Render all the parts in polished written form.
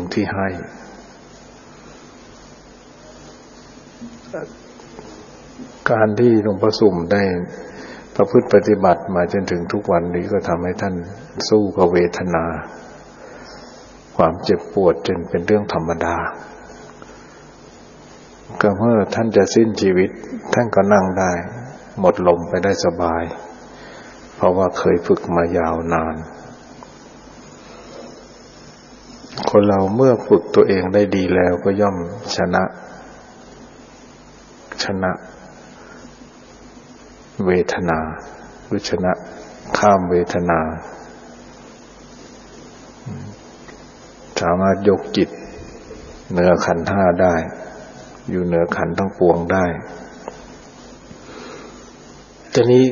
ที่ให้การที่หลวงพ่อสุ่มได้ประพฤติปฏิบัติมาจนถึงทุกวันนี้ก็ทำให้ท่านสู้กับเวทนาความเจ็บปวดจนเป็นเรื่องธรรมดาก็เมื่อท่านจะสิ้นชีวิตท่านก็นั่งได้หมดลมไปได้สบายเพราะว่าเคยฝึกมายาวนานคนเราเมื่อฝึกตัวเองได้ดีแล้วก็ย่อมชนะเวทนาหรือชนะข้ามเวทนาสามารถยกจิตเหนือขันธ์ห้าได้อยู่เหนือขันธ์ทั้งปวงได้ทีนี้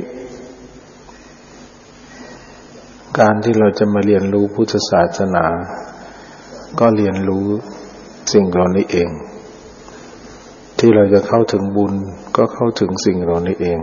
การที่เราจะมาเรียนรู้พุทธศาสนาก็เรียนรู้สิ่งเหล่านี้เองที่เราจะเข้าถึงบุญก็เข้าถึงสิ่งเหล่านี้เอง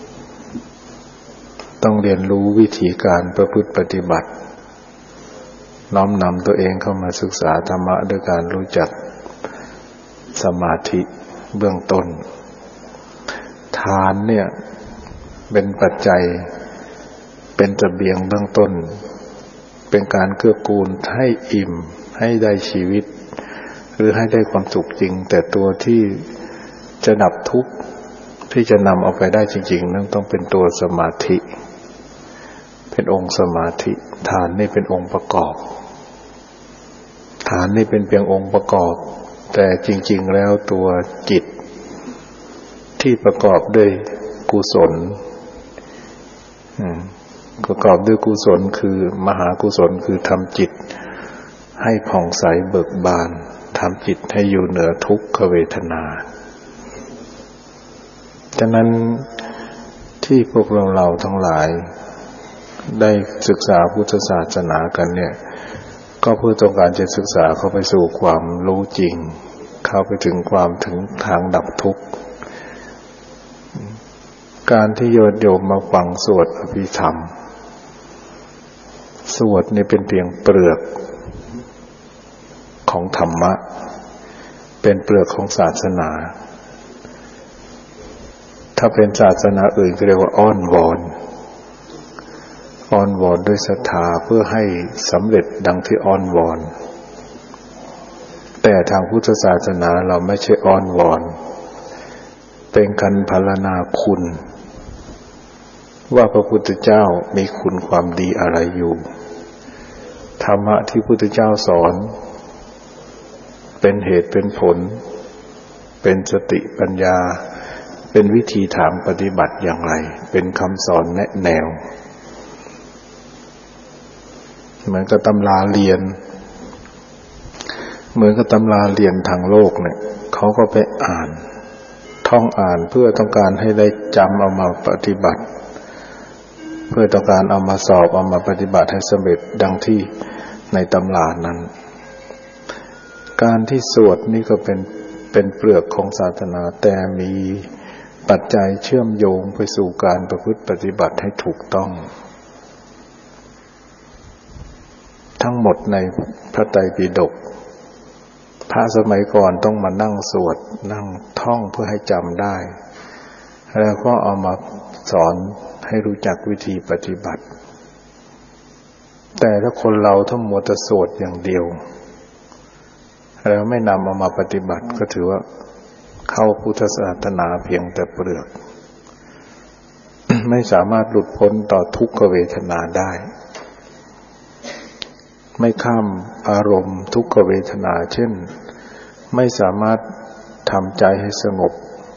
ต้องเรียนรู้วิธีการประพฤติปฏิบัติน้อมนำตัวเองเข้ามาศึกษาธรรมะด้วยการรู้จักสมาธิเบื้องต้นทานเนี่ยเป็นปัจจัยเป็นเสบียงเบื้องต้นเป็นการเกื้อกูลให้อิ่มให้ได้ชีวิตหรือให้ได้ความสุขจริงแต่ตัวที่จะดับทุกข์ที่จะนำเอาไปได้จริงๆนั้นต้องเป็นตัวสมาธิเป็นองค์สมาธิฐานนี่เป็นองค์ประกอบฐานนี่เป็นเพียงองค์ประกอบแต่จริงๆแล้วตัวจิตที่ประกอบด้วยกุศลประกอบด้วยกุศลคือมหากุศลคือทำจิตให้ผ่องใสเบิกบานทำจิตให้อยู่เหนือทุกขเวทนาฉะนั้นที่พวกเราทั้งหลายได้ศึกษาพุทธศาสนากันเนี่ยก็เพื่อต้องการจะศึกษาเข้าไปสู่ความรู้จริงเข้าไปถึงทางดับทุกข์การที่โยมมาฟังสวดอภิธรรมสวดนี่เป็นเพียงเปลือกของธรรมะเป็นเปลือกของศาสนาถ้าเป็นศาสนาอื่นก็เรียกว่าอ้อนวอนด้วยศรัทธาเพื่อให้สำเร็จดังที่อ้อนวอนแต่ทางพุทธศาสนาเราไม่ใช่อ้อนวอนเป็นการพรรณนาคุณว่าพระพุทธเจ้ามีคุณความดีอะไรอยู่ธรรมะที่พระพุทธเจ้าสอนเป็นเหตุเป็นผลเป็นสติปัญญาเป็นวิธีทางปฏิบัติอย่างไรเป็นคำสอนแนะแนวเหมือนกับตำราเรียนทางโลกเนี่ยเขาก็ไปท่องอ่านเพื่อต้องการให้ได้จำเอามาปฏิบัติเพื่อต้องการเอามาสอบเอามาปฏิบัติให้สำเร็จดังที่ในตำรานั้นการที่สวดนี่ก็เป็นเปลือกของศาสนาแต่มีปัจจัยเชื่อมโยงไปสู่การประพฤติปฏิบัติให้ถูกต้องทั้งหมดในพระไตรปิฎกพระสมัยก่อนต้องมานั่งสวดนั่งท่องเพื่อให้จำได้แล้วก็เอามาสอนให้รู้จักวิธีปฏิบัติแต่ถ้าคนเราทั้งมัวแต่สวดอย่างเดียวแล้วไม่นำเอามาปฏิบัติก็ถือว่าเข้าพุทธศาสนาเพียงแต่เปลือก ไม่สามารถหลุดพ้นต่อทุกขเวทนาได้ไม่ข้ามอารมณ์ทุกขเวทนาเช่นไม่สามารถทำใจให้สงบ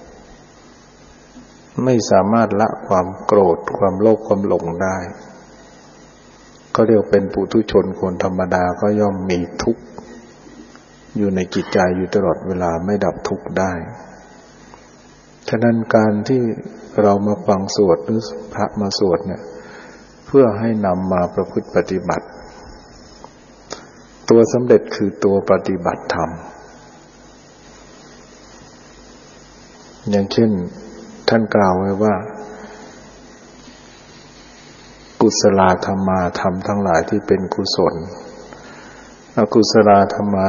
ไม่สามารถละความโกรธความโลภความหลงได้ก็เรียกเป็นปุถุชนคนธรรมดาก็ย่อมมีทุกข์อยู่ในจิตใจอยู่ตลอดเวลาไม่ดับทุกข์ได้ฉะนั้นการที่เรามาฟังสวดหรือพระมาสวดเนี่ยเพื่อให้นำมาประพฤติปฏิบัติตัวสำเร็จคือตัวปฏิบัติธรรมอย่างเช่นท่านกล่าวไว้ว่ากุศลธรรมาธรรมทั้งหลายที่เป็นกุศลอกุศลธรรมา